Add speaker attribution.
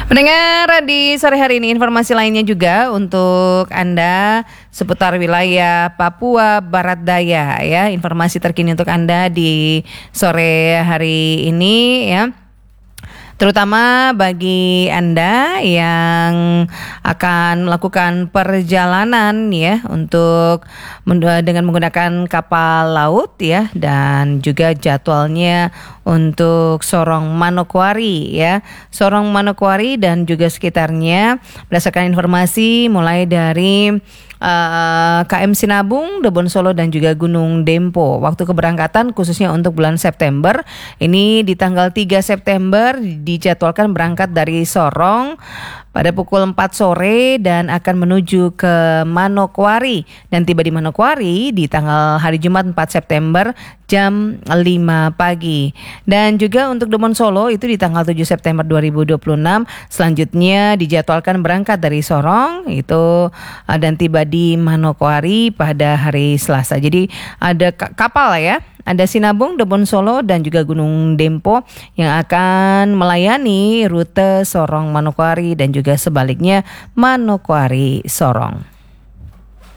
Speaker 1: Pendengar, di sore hari ini informasi lainnya juga untuk Anda seputar wilayah Papua Barat Daya ya. Informasi terkini untuk Anda di sore hari ini ya. Terutama bagi Anda yang akan melakukan perjalanan ya untuk dengan menggunakan kapal laut ya, dan juga jadwalnya untuk Sorong Manokwari ya. Sorong Manokwari dan juga sekitarnya berdasarkan informasi mulai dari KM Sinabung, Debon Solo dan juga Gunung Dempo. Waktu keberangkatan khususnya untuk bulan September ini di tanggal 3 September dijadwalkan berangkat dari Sorong pada pukul 4 sore dan akan menuju ke Manokwari dan tiba di Manokwari di tanggal hari Jumat 4 September jam 5 pagi. Dan juga untuk Debon Solo itu di tanggal 7 September 2026 selanjutnya dijadwalkan berangkat dari Sorong itu dan tiba di Manokwari pada hari Selasa. Jadi ada kapal ya. Ada Sinabung, Debon Solo dan juga Gunung Dempo yang akan melayani rute Sorong Manokwari dan juga sebaliknya Manokwari Sorong.